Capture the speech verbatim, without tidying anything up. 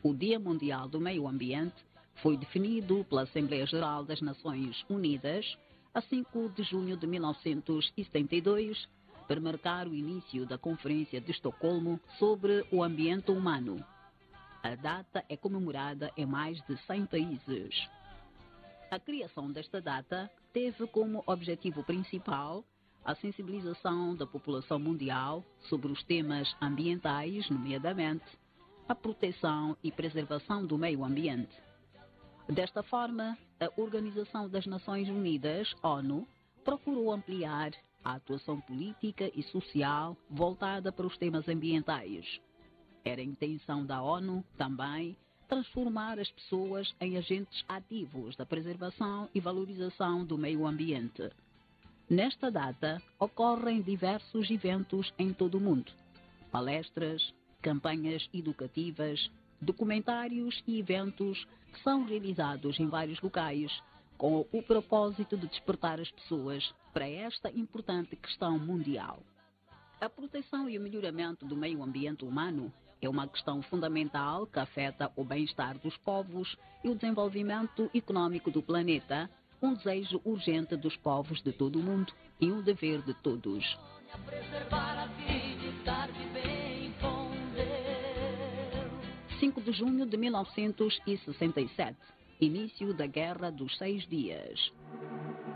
O Dia Mundial do Meio Ambiente foi definido pela Assembleia Geral das Nações Unidas a cinco de junho de mil novecentos e setenta e dois, para marcar o início da Conferência de Estocolmo sobre o Ambiente Humano. A data é comemorada em mais de cem países. A criação desta data teve como objetivo principal a sensibilização da população mundial sobre os temas ambientais, nomeadamente a proteção e preservação do meio ambiente. Desta forma, a Organização das Nações Unidas, ONU, procurou ampliar a atuação política e social voltada para os temas ambientais. Era a intenção da ONU, também, transformar as pessoas em agentes ativos da preservação e valorização do meio ambiente. Nesta data, ocorrem diversos eventos em todo o mundo: palestras, campanhas educativas, documentários e eventos que são realizados em vários locais com o propósito de despertar as pessoas para esta importante questão mundial. A proteção e o melhoramento do meio ambiente humano é uma questão fundamental que afeta o bem-estar dos povos e o desenvolvimento econômico do planeta, um desejo urgente dos povos de todo o mundo e um dever de todos. cinco de junho de mil novecentos e sessenta e sete, início da Guerra dos Seis Dias.